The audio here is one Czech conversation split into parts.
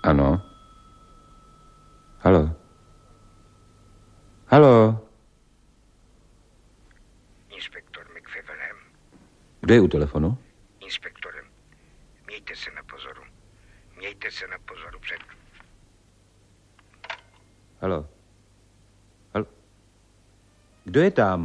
Ano. Haló. Haló. Inspektor McFeverham. Kdo je u telefonu? Inspektorem. Mějte se na pozoru. Mějte se na pozoru před... Haló. Haló. Kdo je tam?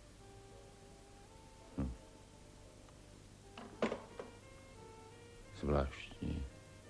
Zvláštní.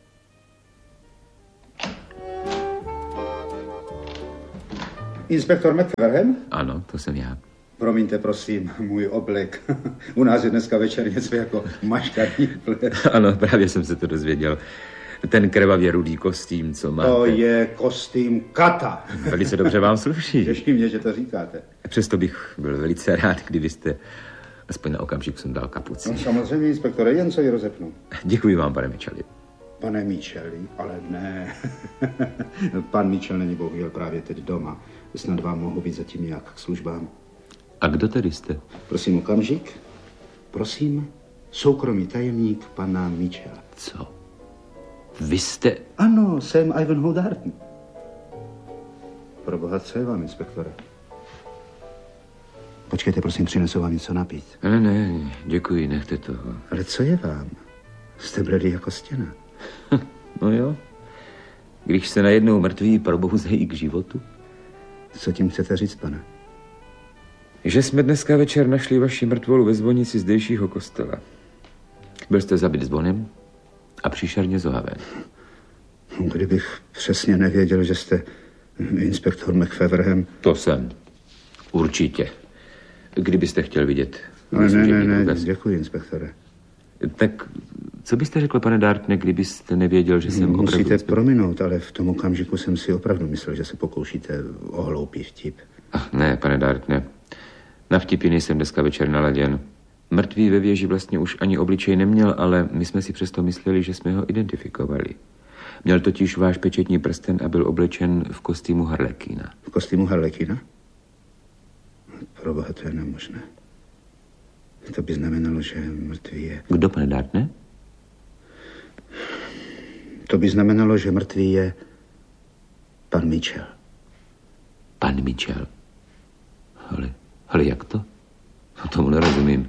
Inspektor McFeverham? Ano, to jsem já. Promiňte, prosím, můj oblek. U nás je dneska večer něco jako maškarní ples. Ano, právě jsem se to dozvěděl. Ten krvavě rudý kostým, co máte. To je kostým kata. Velice dobře vám sluší. Těší mě, že to říkáte. Přesto bych byl velice rád, kdybyste aspoň na okamžik sundal kapuci. No, samozřejmě, inspektore, jen co ji rozepnu. Děkuji vám, pane Micheli. Pane Micheli, ale ne. Pan Michel není bohužel právě teď doma. Snad vám mohu být zatím nějak k službám. A kdo tedy jste? Prosím, okamžik. Prosím, soukromý tajemník pana Michela. Co? Vy jste... Ano, jsem Ivanhoe Darton. Proboha, co je vám, inspektore? Počkejte, prosím, přinesu vám něco napít. Ne, děkuji, nechte toho. Ale co je vám? Jste bledý jako stěna. No jo. Když se najednou mrtví probouzejí k životu. Co tím chcete říct, pane? Že jsme dneska večer našli vaši mrtvolu ve zvonici zdejšího kostela. Byl jste zabit zvonem a příšerně zohaven. Kdybych přesně nevěděl, že jste inspektor McFeverham. To jsem. Určitě. Kdybyste chtěl vidět. Ne, děkuji, inspektore. Tak co byste řekl, pane Dartne, kdybyste nevěděl, že jsem opravdu... Musíte prominout, ale v tom okamžiku jsem si opravdu myslel, že se pokoušíte o hloupý vtip. Ne, pane Dartne. Na vtipy nejsem dneska večer naladěn. Mrtvý ve věži vlastně už ani obličej neměl, ale my jsme si přesto mysleli, že jsme ho identifikovali. Měl totiž váš pečetní prsten a byl oblečen v kostýmu Harlekína. V kostýmu Harlekína? Proboha, to je nemožné. To by znamenalo, že mrtvý je... Kdo, pane Dartne? To by znamenalo, že mrtvý je pan Michel. Pan Michel? Ale jak to? Tomu nerozumím.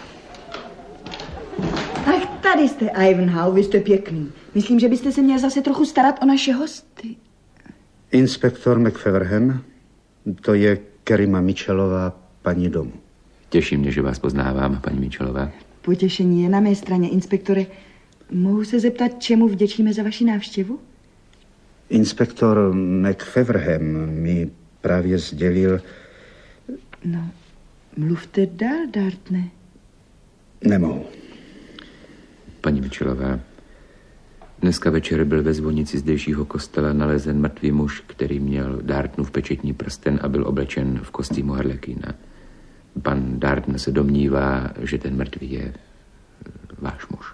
Ach, tady jste, Ivanhoe, vy jste pěkný. Myslím, že byste se měl zase trochu starat o naše hosty. Inspektor McFeverham, to je Kerima Michelová, paní domu. Těší mě, že vás poznávám, paní Michelová. Potěšení je na mé straně, inspektore. Mohu se zeptat, čemu vděčíme za vaši návštěvu? Inspektor McFeverham mi právě sdělil... No, mluvte dál, Dartne. Nemohu. Paní Michelová, dneska večer byl ve zvonici zdejšího kostela nalezen mrtvý muž, který měl Dartnův pečetní prsten a byl oblečen v kostýmu Harlekína. Pan Darton se domnívá, že ten mrtvý je váš muž.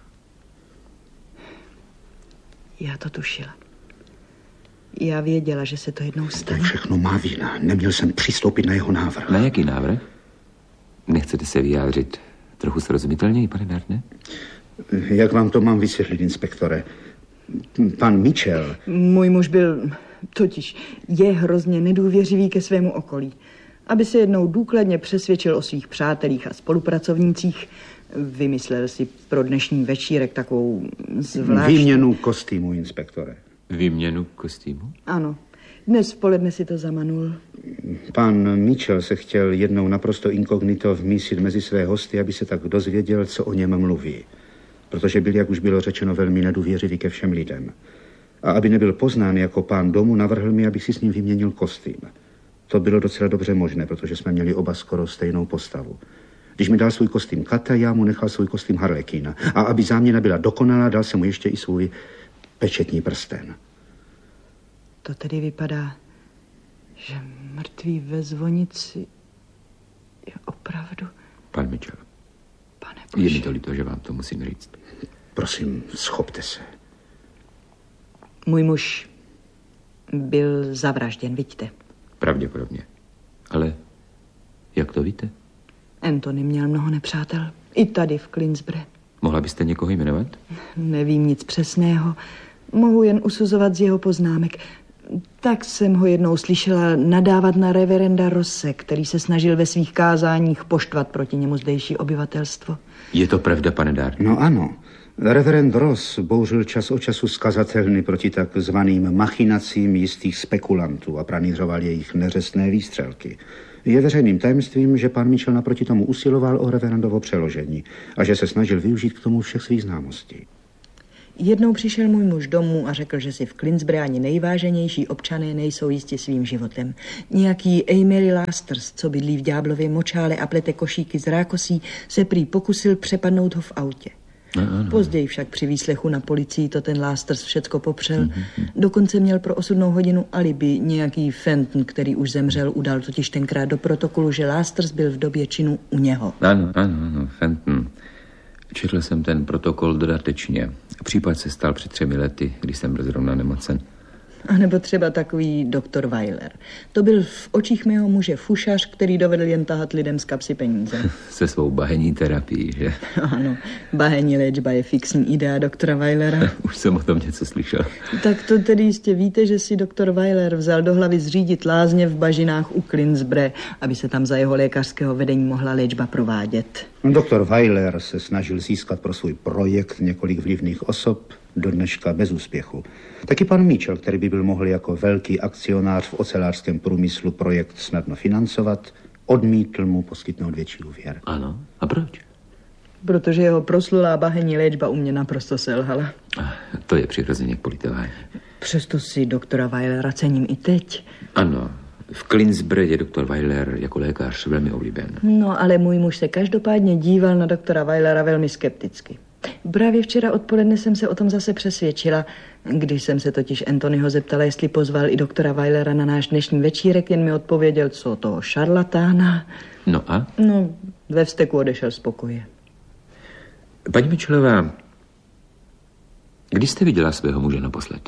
Já to tušila. Já věděla, že se to jednou stane. To všechno má vina. Neměl jsem přistoupit na jeho návrh. Na jaký návrh? Nechcete se vyjádřit trochu srozumitelněji, pane Dartne? Jak vám to mám vysvětlit, inspektore? Pan Michel... Můj muž byl, totiž je hrozně nedůvěřivý ke svému okolí. Aby se jednou důkladně přesvědčil o svých přátelích a spolupracovnících, vymyslel si pro dnešní večírek takovou zvláštní... Výměnu kostýmu, inspektore. Výměnu kostýmu? Ano. Dnes v poledne si to zamanul. Pan Michel se chtěl jednou naprosto inkognito vmísit mezi své hosty, aby se tak dozvěděl, co o něm mluví. Protože byl, jak už bylo řečeno, velmi nedůvěřivý ke všem lidem. A aby nebyl poznán jako pán domu, navrhl mi, abych si s ním vyměnil kostým. To bylo docela dobře možné, protože jsme měli oba skoro stejnou postavu. Když mi dal svůj kostým kata, já mu nechal svůj kostým Harlekína. A aby záměna byla dokonalá, dal jsem mu ještě i svůj pečetní prsten. To tedy vypadá, že mrtvý ve zvonici je opravdu... Pan Michel. Pane Bože. Je mi to líto, že vám to musím říct. Prosím, schopte se. Můj muž byl zavražděn, vidíte. Pravděpodobně. Ale jak to víte? Anthony měl mnoho nepřátel. I tady v Clinsbury. Mohla byste někoho jmenovat? Nevím nic přesného. Mohu jen usuzovat z jeho poznámek. Tak jsem ho jednou slyšela nadávat na reverenda Rosse, který se snažil ve svých kázáních poštvat proti němu zdejší obyvatelstvo. Je to pravda, pane Dartne? No ano. Reverend Ross bouřil čas od času skazatelny proti takzvaným machinacím jistých spekulantů a pranířoval jejich neřestné výstřelky. Je veřejným tajemstvím, že pan Mitchell naproti tomu usiloval o reverendovo přeložení a že se snažil využít k tomu všech svých známostí. Jednou přišel můj muž domů a řekl, že si v Clinsbury ani nejváženější občané nejsou jisti svým životem. Nějaký Amery Lasters, co bydlí v ďáblově močále a plete košíky z rákosí, se prý pokusil přepadnout ho v autě. Ano. Později však při výslechu na policii to ten Lasters všecko popřel. Dokonce měl pro osudnou hodinu alibi. Nějaký Fenton, který už zemřel, udal totiž tenkrát do protokolu, že Lasters byl v době činu u něho. Ano, Fenton. Četl jsem ten protokol dodatečně. Případ se stal před 3 lety, když jsem byl zrovna nemocen. A nebo třeba takový doktor Weiler. To byl v očích mého muže fušař, který dovedl jen tahat lidem z kapsy peníze. Se svou bahení terapií, že? Ano, bahení léčba je fixní idea doktora Weilera. Už jsem o tom něco slyšel. Tak to tedy jistě víte, že si doktor Weiler vzal do hlavy zřídit lázně v bažinách u Clinsbury, aby se tam za jeho lékařského vedení mohla léčba provádět. Doktor Weiler se snažil získat pro svůj projekt několik vlivných osob, do dneška bez úspěchu. Taky pan Mitchell, který by byl mohl jako velký akcionář v ocelářském průmyslu projekt snadno financovat, odmítl mu poskytnout větší úvěr. Ano, a proč? Protože jeho proslulá bahení léčba u mě naprosto selhala. To je přirozeně k politování. Přesto si doktora Weilera cením i teď. Ano, v Clinsbury je doktor Weiler jako lékař velmi oblíben. No, ale můj muž se každopádně díval na doktora Weilera velmi skepticky. Právě včera odpoledne jsem se o tom zase přesvědčila, když jsem se totiž Anthonyho zeptala, jestli pozval i doktora Weilera na náš dnešní večírek, jen mi odpověděl, co toho šarlatána. No a? No, ve vzteku odešel z pokoje. Paní Mitchellová, kdy jste viděla svého muže naposled?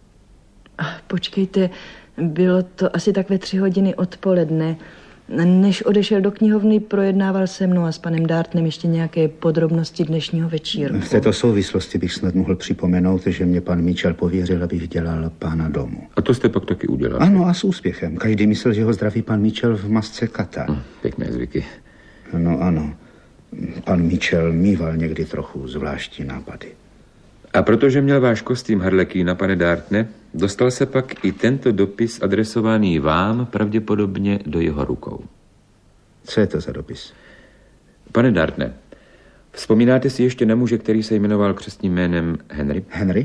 Počkejte, bylo to asi tak ve 3 hodiny odpoledne. Než odešel do knihovny, projednával se mnou a s panem Dartnem ještě nějaké podrobnosti dnešního večírku. V této souvislosti bych snad mohl připomenout, že mě pan Mitchell pověřil, abych dělal pána domu. A to jste pak taky udělal? Ano, a s úspěchem. Každý myslel, že ho zdraví pan Mitchell v masce kata. Pěkné zvyky. No ano. Pan Mitchell mýval někdy trochu zvláštní nápady. A protože měl váš kostým harlekýna, pane Dartne, dostal se pak i tento dopis adresovaný vám pravděpodobně do jeho rukou. Co je to za dopis? Pane Dartne, vzpomínáte si ještě na muže, který se jmenoval křestním jménem Henry? Henry?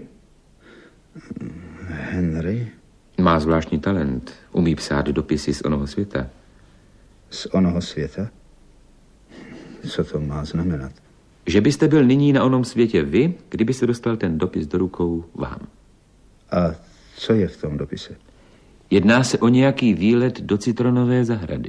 Henry? Má zvláštní talent. Umí psát dopisy z onoho světa. Z onoho světa? Co to má znamenat? Že byste byl nyní na onom světě vy, kdyby se dostal ten dopis do rukou vám. A co je v tom dopise? Jedná se o nějaký výlet do citronové zahrady.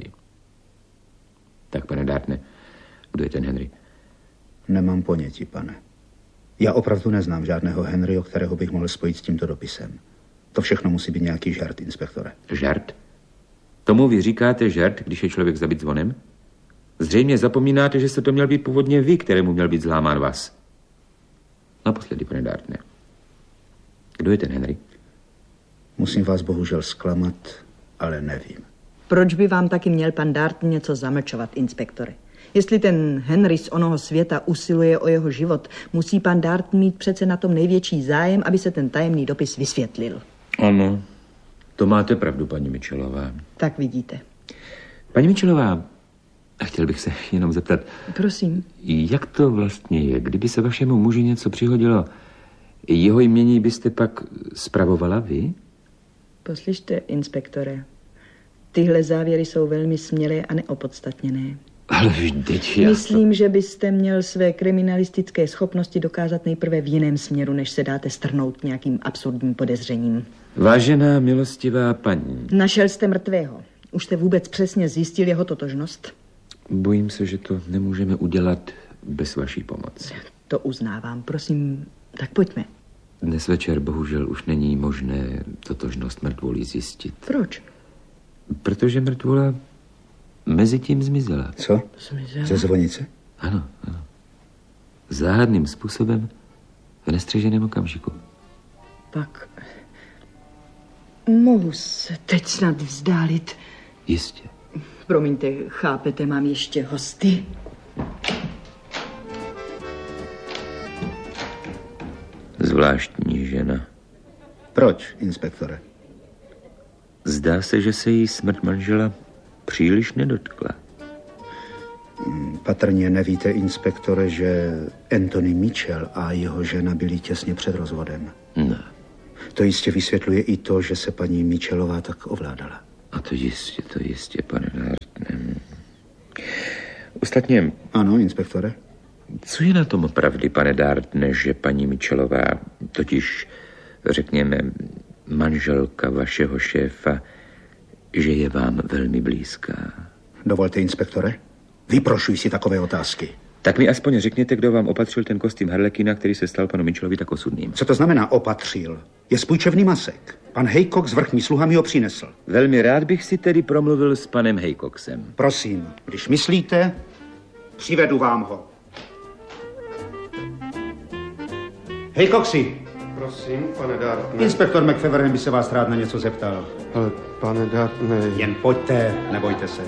Tak, pane Dartne, kdo je ten Henry? Nemám ponětí, pane. Já opravdu neznám žádného Henryho, kterého bych mohl spojit s tímto dopisem. To všechno musí být nějaký žart, inspektore. Žart? Tomu vy říkáte žart, když je člověk zabit zvonem? Zřejmě zapomínáte, že se to měl být původně vy, kterému měl být zlámán vás. Naposledy, pane Dartne. Kdo je ten Henry? Musím vás bohužel zklamat, ale nevím. Proč by vám taky měl pan Dartne něco zamlčovat, inspektore? Jestli ten Henry z onoho světa usiluje o jeho život, musí pan Dartne mít přece na tom největší zájem, aby se ten tajemný dopis vysvětlil. Ano, to máte pravdu, paní Mitchellová. Tak vidíte. Paní Mitchellová, a chtěl bych se jenom zeptat. Prosím. Jak to vlastně je, kdyby se vašemu muži něco přihodilo, jeho jmění byste pak spravovala vy? Poslyšte, inspektore, tyhle závěry jsou velmi smělé a neopodstatněné. Ale vždyť já... Myslím, že byste měl své kriminalistické schopnosti dokázat nejprve v jiném směru, než se dáte strhnout nějakým absurdním podezřením. Vážená milostivá paní. Našel jste mrtvého. Už jste vůbec přesně zjistil jeho totožnost? Bojím se, že to nemůžeme udělat bez vaší pomoci. To uznávám, prosím, tak pojďme. Dnes večer bohužel už není možné totožnost mrtvolí zjistit. Proč? Protože mrtvola mezi tím zmizela. Co? Zmizela? Ze zvonice? Ano. Záhadným způsobem v nestřeženém okamžiku. pak mohu se teď snad vzdálit. Jistě. Promiňte, chápete, mám ještě hosty. Zvláštní žena. Proč, inspektore? Zdá se, že se jí smrt manžela příliš nedotkla. Patrně nevíte, inspektore, že Anthony Mitchell a jeho žena byli těsně před rozvodem. Ne. To jistě vysvětluje i to, že se paní Mitchellová tak ovládala. A to jistě, pane Dartne. Ostatně... Ano, inspektore? Co je na tom pravdy, pane Dartne, že paní Mitchellová, totiž, řekněme, manželka vašeho šéfa, že je vám velmi blízká? Dovolte, inspektore, vyprošuj si takové otázky. Tak mi aspoň řekněte, kdo vám opatřil ten kostým Harlequina, který se stal panu Mitchellovi tak osudným. Co to znamená opatřil? Je spůjčevný masek. Pan Haycox s vrchní sluhami ho přinesl. Velmi rád bych si tedy promluvil s panem Haycoxem. Prosím, když myslíte, přivedu vám ho. Haycoxi! Prosím, pane Dartne. Inspektor McFeverham by se vás rád na něco zeptal. Ale pane Dartne... Jen pojďte, nebojte se.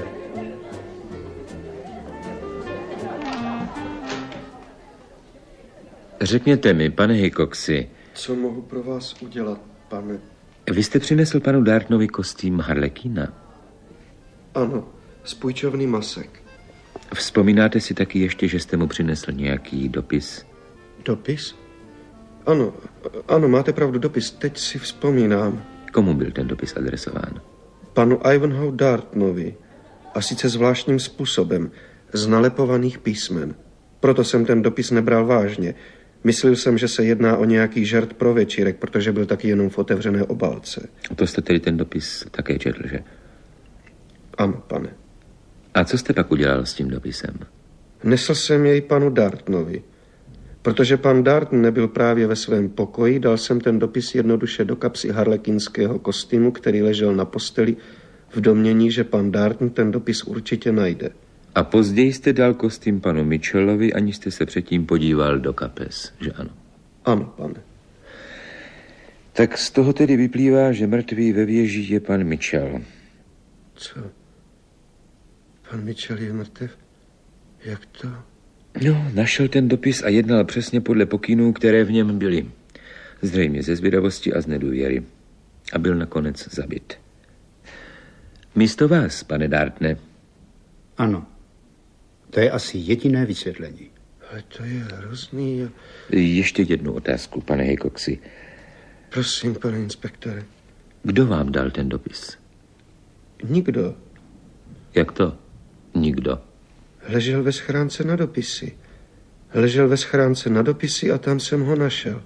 Řekněte mi, pane Haycoxi, Co mohu pro vás udělat, pane? vy jste přinesl panu Dartnovi kostým Harlequina. Ano, spůjčovný masek. Vzpomínáte si taky ještě, že jste mu přinesl nějaký dopis? Dopis? Ano, máte pravdu, dopis. Teď si vzpomínám. Komu byl ten dopis adresován? Panu Ivanhoe Dartnovi. A sice zvláštním způsobem, z nalepovaných písmen. Proto jsem ten dopis nebral vážně. Myslel jsem, že se jedná o nějaký žert pro večírek, protože byl taky jenom v otevřené obálce. To jste tedy ten dopis také četl, že? Ano, pane. A co jste pak udělal s tím dopisem? Nesl jsem jej panu Dartnovi. Protože pan Darton nebyl právě ve svém pokoji, dal jsem ten dopis jednoduše do kapsy harlekinského kostýmu, který ležel na posteli, v domnění, že pan Darton ten dopis určitě najde. A později jste dal kostým panu Mitchellovi, aniž jste se předtím podíval do kapes, že ano? Ano, pane. Tak z toho tedy vyplývá, že mrtvý ve věži je pan Mitchell. Co? Pan Mitchell je mrtev? Jak to? No, našel ten dopis a jednal přesně podle pokynů, které v něm byly. Zřejmě ze zvědavosti a z nedůvěry. A byl nakonec zabit. Místo vás, pane Dartne. Ano. To je asi jediné vysvětlení. Ale to je hrozný. Ještě jednu otázku, pane Haycoxi. Prosím, pane inspektore. Kdo vám dal ten dopis? Nikdo. Jak to? Nikdo. Ležel ve schránce na dopisy. Ležel ve schránce na dopisy a tam jsem ho našel.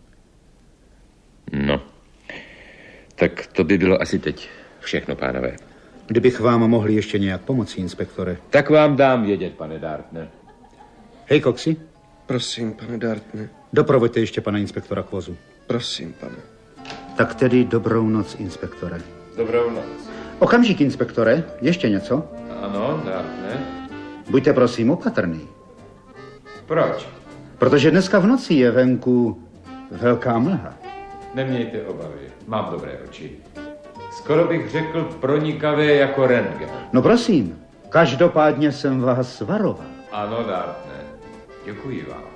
No. Tak to by bylo asi teď všechno, pánové. Kdybych vám mohl ještě nějak pomoci, inspektore. Tak vám dám vědět, pane Dartne. Haycoxi, Prosím, pane Dartne. doprovoďte ještě pana inspektora k vozu. Prosím, pane. Tak tedy dobrou noc, inspektore. Dobrou noc. Okamžik, inspektore, ještě něco? Ano, Dartne. Buďte prosím opatrný. Proč? Protože dneska v noci je venku velká mlha. Nemějte obavy, mám dobré oči. Skoro bych řekl pronikavé jako rentgen. No prosím, každopádně jsem vás varoval. Ano, Dartne, děkuji vám.